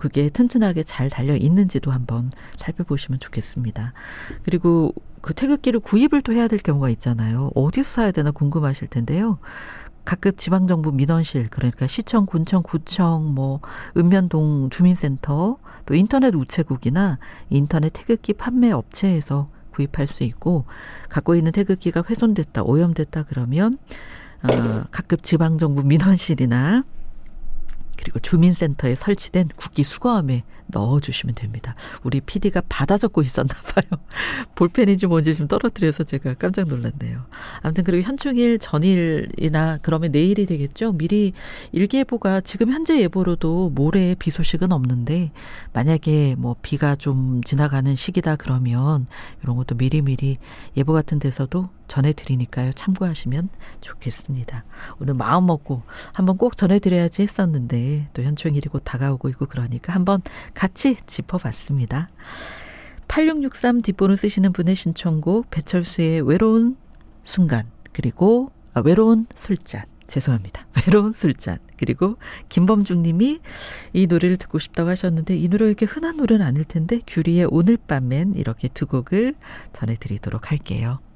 그게 튼튼하게 잘 달려 있는지도 한번 살펴보시면 좋겠습니다. 그리고 그 태극기를 구입을 또 해야 될 경우가 있잖아요. 어디서 사야 되나 궁금하실 텐데요. 각급 지방정부 민원실, 그러니까 시청, 군청, 구청, 읍면동 주민센터, 또 인터넷 우체국이나 인터넷 태극기 판매 업체에서 구입할 수 있고, 갖고 있는 태극기가 훼손됐다, 오염됐다 그러면 각급 지방정부 민원실이나 그리고 주민센터에 설치된 국기 수거함에 넣어주시면 됩니다. 우리 PD가 받아 적고 있었나 봐요. 볼펜인지 뭔지 좀 떨어뜨려서 제가 깜짝 놀랐네요. 아무튼 그리고 현충일 전일이나 그러면 내일이 되겠죠. 미리 일기예보가 지금 현재 예보로도 모레 비 소식은 없는데 만약에 비가 좀 지나가는 시기다 그러면 이런 것도 미리미리 예보 같은 데서도 전해드리니까요. 참고하시면 좋겠습니다. 오늘 마음 먹고 한번 꼭 전해드려야지 했었는데 또 현충일이 곧 다가오고 있고 그러니까 한번 같이 짚어봤습니다. 8663 뒷번호 쓰시는 분의 신청곡 배철수의 외로운 순간 그리고 외로운 술잔 죄송합니다. 외로운 술잔 그리고 김범중 님이 이 노래를 듣고 싶다고 하셨는데 이 노래가 이렇게 흔한 노래는 아닐 텐데 규리의 오늘 밤엔 이렇게 두 곡을 전해드리도록 할게요.